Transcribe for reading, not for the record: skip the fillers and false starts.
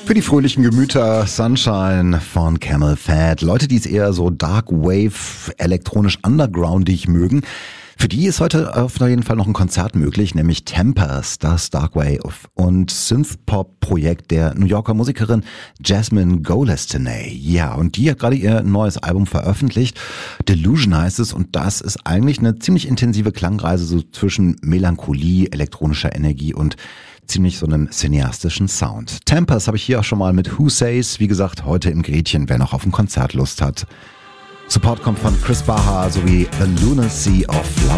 Für die fröhlichen Gemüter Sunshine von Camel Fat. Leute, die es eher so Dark Wave, elektronisch undergroundig mögen, für die ist heute auf jeden Fall noch ein Konzert möglich, nämlich Tempest, das Dark Wave und Synthpop-Projekt der New Yorker Musikerin Jasmine Golestanay. Ja, und die hat gerade ihr neues Album veröffentlicht. Delusion heißt es, und das ist eigentlich eine ziemlich intensive Klangreise so zwischen Melancholie, elektronischer Energie und ziemlich so einem cineastischen Sound. Tempest habe ich hier auch schon mal mit Who Says, wie gesagt, heute im Gretchen, wer noch auf ein Konzert Lust hat. Support kommt von Chris Baha sowie The Lunacy of Flower.